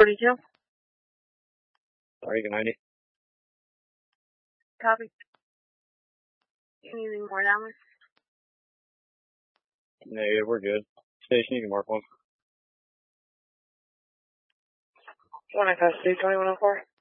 42. Sorry, good 90. Copy. Anything more down there? Negative, we're good. Station, you can mark one. 1 FSC 2104.